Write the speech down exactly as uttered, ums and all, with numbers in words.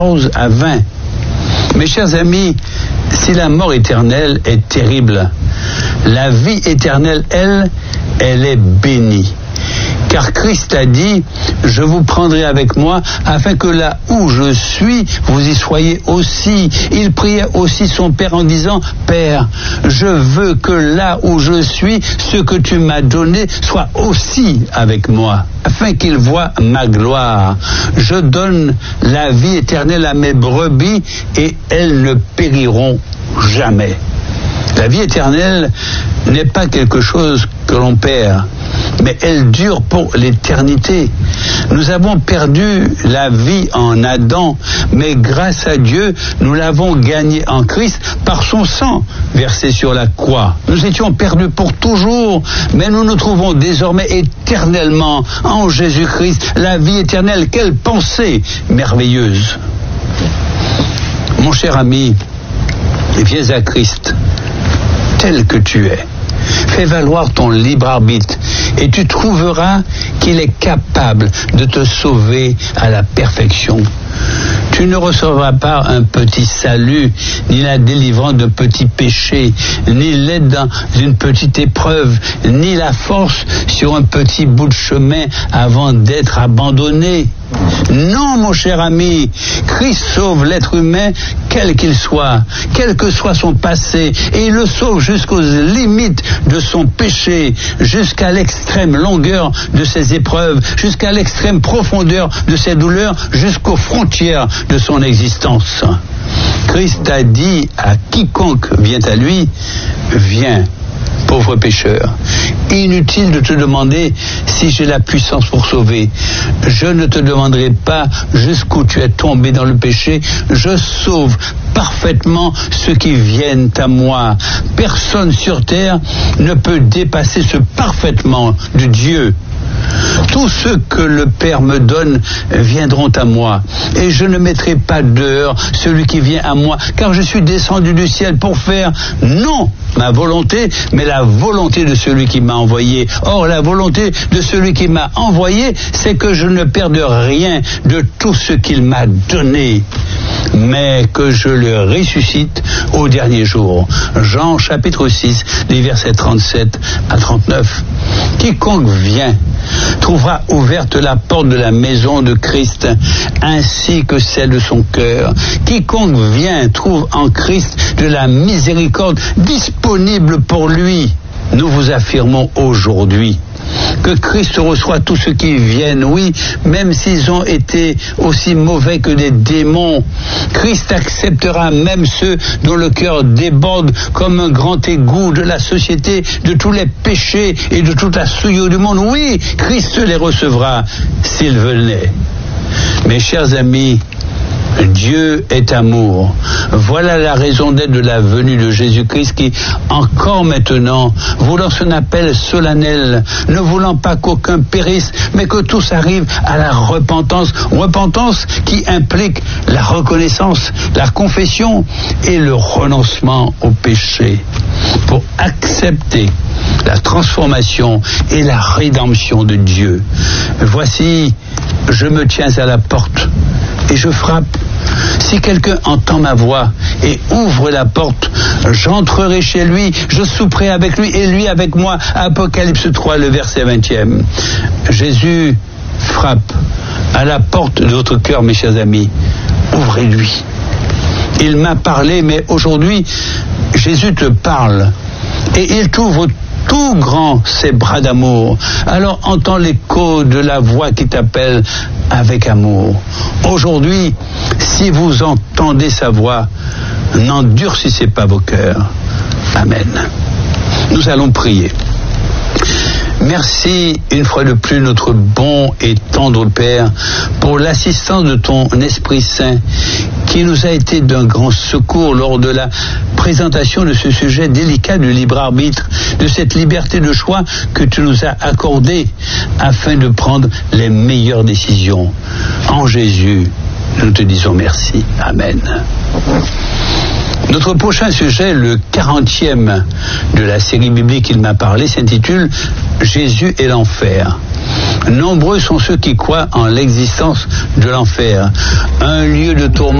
onze à vingt. Mes chers amis, si la mort éternelle est terrible, la vie éternelle, elle, elle est bénie. Car Christ a dit, je vous prendrai avec moi, afin que là où je suis, vous y soyez aussi. Il priait aussi son Père en disant, Père, je veux que là où je suis, ce que tu m'as donné soit aussi avec moi, afin qu'il voie ma gloire. Je donne la vie éternelle à mes brebis, et elles ne périront jamais. La vie éternelle n'est pas quelque chose que l'on perd, mais elle dure pour l'éternité. Nous avons perdu la vie en Adam, mais grâce à Dieu, nous l'avons gagnée en Christ par son sang versé sur la croix. Nous étions perdus pour toujours, mais nous nous trouvons désormais éternellement en Jésus-Christ. La vie éternelle, quelle pensée merveilleuse! Mon cher ami, viens à Christ tel que tu es. Fais valoir ton libre arbitre et tu trouveras qu'il est capable de te sauver à la perfection. Tu ne recevras pas un petit salut, ni la délivrance de petits péchés, ni l'aide dans une petite épreuve, ni la force sur un petit bout de chemin avant d'être abandonné. Non, mon cher ami, Christ sauve l'être humain quel qu'il soit, quel que soit son passé, et il le sauve jusqu'aux limites de son péché, jusqu'à l'extrême longueur de ses épreuves, jusqu'à l'extrême profondeur de ses douleurs, jusqu'aux frontières de son existence. Christ a dit à quiconque vient à lui, viens, pauvre pécheur. Inutile de te demander si j'ai la puissance pour sauver. Je ne te demanderai pas jusqu'où tu es tombé dans le péché. Je sauve parfaitement ceux qui viennent à moi. Personne sur terre ne peut dépasser ce parfaitement de Dieu. Tous ceux que le Père me donne viendront à moi, et je ne mettrai pas dehors celui qui vient à moi, car je suis descendu du ciel pour faire non ma volonté, mais la volonté de celui qui m'a envoyé. Or, la volonté de celui qui m'a envoyé, c'est que je ne perde rien de tout ce qu'il m'a donné, mais que je le ressuscite au dernier jour. Jean chapitre six, les versets trente-sept à trente-neuf. Quiconque vient trouvera ouverte la porte de la maison de Christ, ainsi que celle de son cœur. Quiconque vient trouve en Christ de la miséricorde disponible pour lui. Nous vous affirmons aujourd'hui que Christ reçoit tous ceux qui viennent, oui, même s'ils ont été aussi mauvais que des démons. Christ acceptera même ceux dont le cœur déborde comme un grand égout de la société, de tous les péchés et de toute la souillure du monde. Oui, Christ les recevra s'ils venaient. Mes chers amis, Dieu est amour. Voilà la raison d'être de la venue de Jésus-Christ qui, encore maintenant, voulant son appel solennel, ne voulant pas qu'aucun périsse, mais que tous arrivent à la repentance. Repentance qui implique la reconnaissance, la confession et le renoncement au péché, pour accepter la transformation et la rédemption de Dieu. Voici, je me tiens à la porte et je frappe. Si quelqu'un entend ma voix et ouvre la porte, j'entrerai chez lui, je souperai avec lui et lui avec moi. Apocalypse trois, le verset vingtième. Jésus frappe à la porte de votre cœur, mes chers amis. Ouvrez-lui. Il m'a parlé, mais aujourd'hui, Jésus te parle et il t'ouvre tout grand ses bras d'amour. Alors entends l'écho de la voix qui t'appelle avec amour. Aujourd'hui, si vous entendez sa voix, n'endurcissez pas vos cœurs. Amen. Nous allons prier. Merci une fois de plus, notre bon et tendre Père, pour l'assistance de ton Esprit Saint qui nous a été d'un grand secours lors de la présentation de ce sujet délicat du libre arbitre, de cette liberté de choix que tu nous as accordée afin de prendre les meilleures décisions. En Jésus, nous te disons merci. Amen. Notre prochain sujet, le quarantième de la série biblique Il m'a parlé, s'intitule Jésus et l'enfer. Nombreux sont ceux qui croient en l'existence de l'enfer, un lieu de tourment